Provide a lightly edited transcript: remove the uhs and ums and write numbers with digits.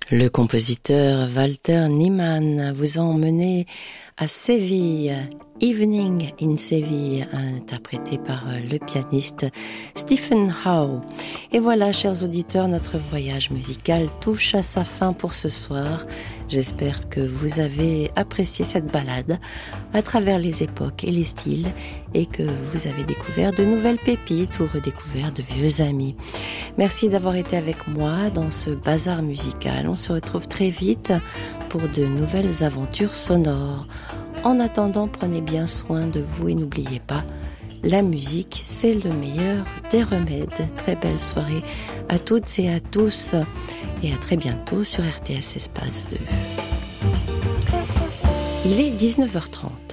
Le compositeur Walter Niemann vous a emmené à Séville, Evening in Séville, interprété par le pianiste Stephen Howe. Et voilà, chers auditeurs, notre voyage musical touche à sa fin pour ce soir. J'espère que vous avez apprécié cette balade à travers les époques et les styles et que vous avez découvert de nouvelles pépites ou redécouvert de vieux amis. Merci d'avoir été avec moi dans ce bazar musical. On se retrouve très vite pour de nouvelles aventures sonores. En attendant, prenez bien soin de vous et n'oubliez pas, la musique, c'est le meilleur des remèdes. Très belle soirée à toutes et à tous et à très bientôt sur RTS Espace 2. Il est 19h30.